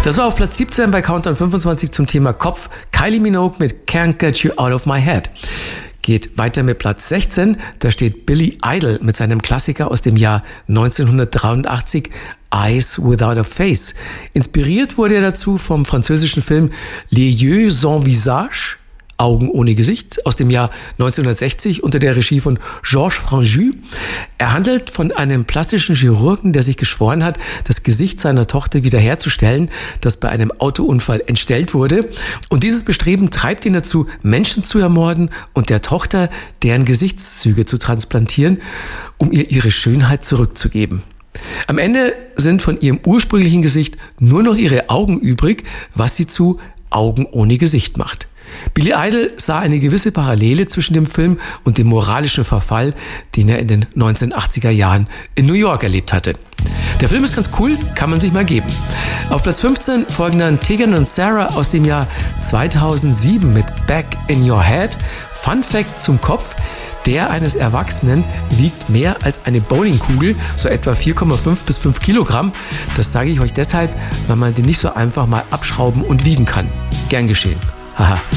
Das war auf Platz 17 bei Countdown 25 zum Thema Kopf. Kylie Minogue mit Can't Get You Out of My Head. Geht weiter mit Platz 16. Da steht Billy Idol mit seinem Klassiker aus dem Jahr 1983, Eyes Without a Face. Inspiriert wurde er dazu vom französischen Film Les Yeux sans Visage, Augen ohne Gesicht, aus dem Jahr 1960 unter der Regie von Georges Franju. Er handelt von einem plastischen Chirurgen, der sich geschworen hat, das Gesicht seiner Tochter wiederherzustellen, das bei einem Autounfall entstellt wurde. Und dieses Bestreben treibt ihn dazu, Menschen zu ermorden und der Tochter deren Gesichtszüge zu transplantieren, um ihr ihre Schönheit zurückzugeben. Am Ende sind von ihrem ursprünglichen Gesicht nur noch ihre Augen übrig, was sie zu Augen ohne Gesicht macht. Billy Idol sah eine gewisse Parallele zwischen dem Film und dem moralischen Verfall, den er in den 1980er Jahren in New York erlebt hatte. Der Film ist ganz cool, kann man sich mal geben. Auf Platz 15 folgen dann Tegan und Sara aus dem Jahr 2007 mit Back in Your Head. Fun Fact zum Kopf: Der eines Erwachsenen wiegt mehr als eine Bowlingkugel, so etwa 4,5 bis 5 Kilogramm. Das sage ich euch deshalb, weil man den nicht so einfach mal abschrauben und wiegen kann. Gern geschehen. Haha.